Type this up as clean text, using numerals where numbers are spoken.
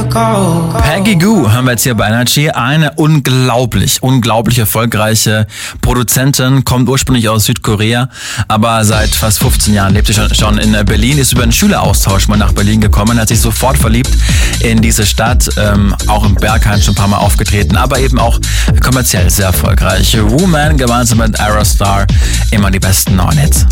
Peggy Gou haben wir jetzt hier bei Energy. Eine unglaublich erfolgreiche Produzentin, kommt ursprünglich aus Südkorea, aber seit fast 15 Jahren lebt sie schon in Berlin, ist über einen Schüleraustausch mal nach Berlin gekommen, hat sich sofort verliebt in diese Stadt, auch im Berghain schon ein paar Mal aufgetreten, aber eben auch kommerziell sehr erfolgreich. Woman gemeinsam mit Aerostar, immer die besten neuen Hits.